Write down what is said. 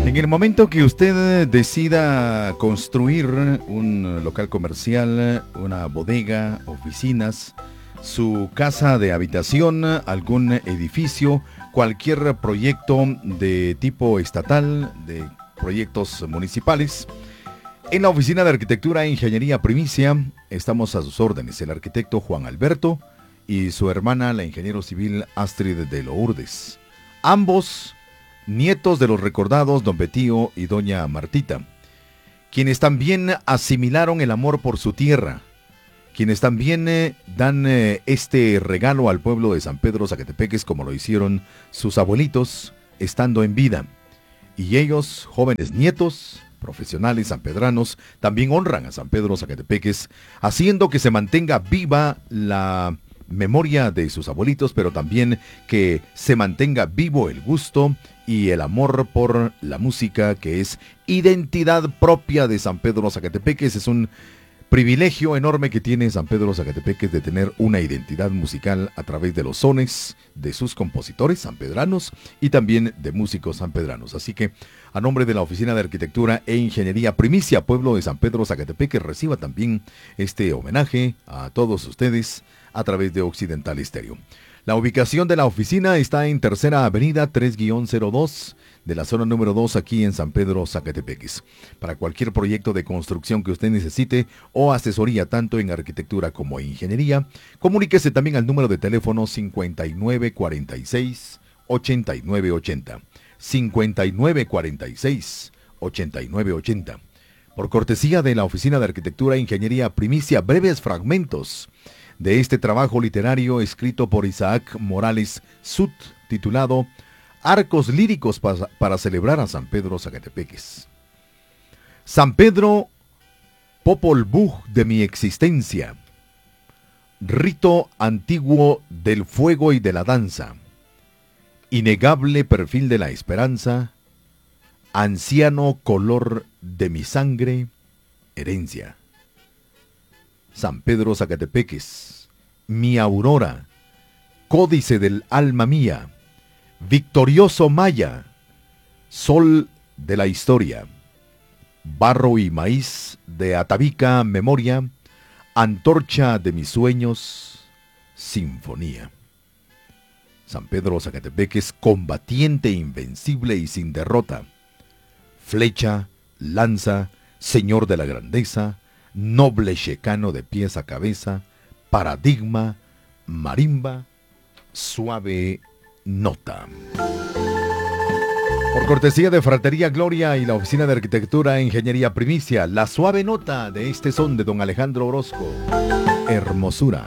En el momento que usted decida construir un local comercial, una bodega, oficinas, su casa de habitación, algún edificio, cualquier proyecto de tipo estatal, de proyectos municipales, en la Oficina de Arquitectura e Ingeniería Primicia estamos a sus órdenes, el arquitecto Juan Alberto y su hermana, la ingeniero civil Astrid de Lourdes. Ambos nietos de los recordados don Betío y doña Martita, quienes también asimilaron el amor por su tierra, quienes también dan este regalo al pueblo de San Pedro Zacatepeques como lo hicieron sus abuelitos estando en vida. Y ellos, jóvenes nietos, profesionales sanpedranos, también honran a San Pedro Zacatepeques, haciendo que se mantenga viva la memoria de sus abuelitos, pero también que se mantenga vivo el gusto y el amor por la música, que es identidad propia de San Pedro Zacatepeques. Es un privilegio enorme que tiene San Pedro Zacatepeques de tener una identidad musical a través de los sones de sus compositores sanpedranos y también de músicos sanpedranos. Así que, a nombre de la Oficina de Arquitectura e Ingeniería Primicia, pueblo de San Pedro Zacatepeques, reciba también este homenaje a todos ustedes a través de Occidental Estéreo. La ubicación de la oficina está en Tercera Avenida 3-02 de la zona número 2 aquí en San Pedro Zacatepeques. Para cualquier proyecto de construcción que usted necesite o asesoría tanto en arquitectura como en ingeniería, comuníquese también al número de teléfono 5946-8980. 5946-8980. Por cortesía de la Oficina de Arquitectura e Ingeniería Primicia, breves fragmentos de este trabajo literario escrito por Isaac Morales Sut, titulado Arcos líricos para celebrar a San Pedro Zacatepeques. San Pedro, Popol Vuh de mi existencia, rito antiguo del fuego y de la danza, innegable perfil de la esperanza, anciano color de mi sangre, herencia. San Pedro Zacatepeques, mi aurora, códice del alma mía, victorioso maya, sol de la historia, barro y maíz de atavica memoria, antorcha de mis sueños, sinfonía. San Pedro Zacatepeques, combatiente invencible y sin derrota, flecha, lanza, señor de la grandeza, noble checano de pies a cabeza, paradigma, marimba, suave nota. Por cortesía de Fratería Gloria y la Oficina de Arquitectura e Ingeniería Primicia, la suave nota de este son de don Alejandro Orozco, Hermosura.